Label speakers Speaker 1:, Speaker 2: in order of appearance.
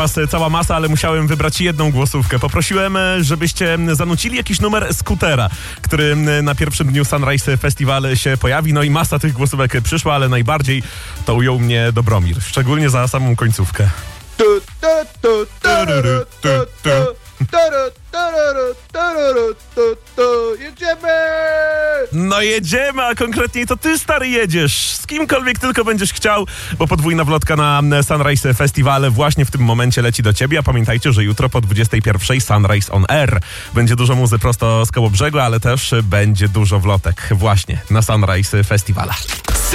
Speaker 1: Cała masa, ale musiałem wybrać jedną głosówkę. Poprosiłem, żebyście zanucili jakiś numer Skutera, który na pierwszym dniu Sunrise Festival się pojawi. No i masa tych głosówek przyszła, ale najbardziej to ujął mnie Dobromir. Szczególnie za samą końcówkę.
Speaker 2: Jedziemy!
Speaker 1: No jedziemy, a konkretniej to ty, stary, jedziesz. Z kimkolwiek tylko będziesz chciał, bo podwójna wlotka na Sunrise Festival właśnie w tym momencie leci do ciebie. A pamiętajcie, że jutro po 21:00 Sunrise on Air. Będzie dużo muzy prosto z Kołobrzegu, ale też będzie dużo wlotek właśnie na Sunrise Festivala.